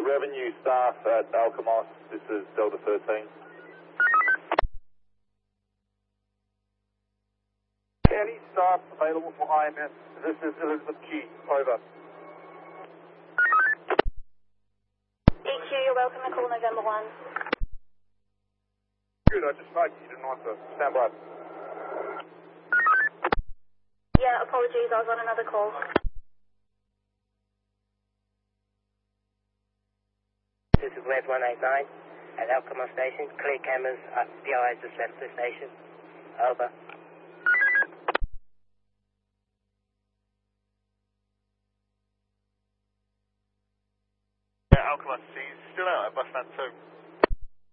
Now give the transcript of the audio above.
revenue staff at Alkimos. This is Delta 13. Any staff available for IMS? This is Elizabeth Key. Over. EQ, you're welcome to call November 1. Good, I just tried. You didn't answer. Stand by. Yeah, apologies, I was on another call. This is Web 189 at Alkimos Station. Clear cameras. PI just left the station. Over. Yeah, Alkimos, he's still out at bus stand 2.